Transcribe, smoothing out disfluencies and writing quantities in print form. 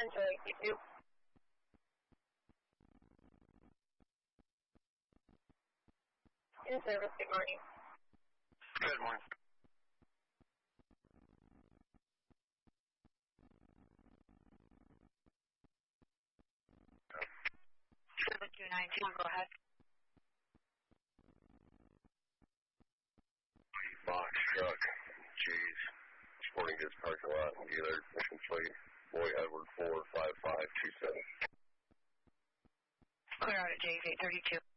Century, you. In service, good morning. Good morning. Service 292, go ahead. Box truck, G's, sporting goods parking lot, dealer, mission plate, Boy Edward 45527. Clear out at J's 832.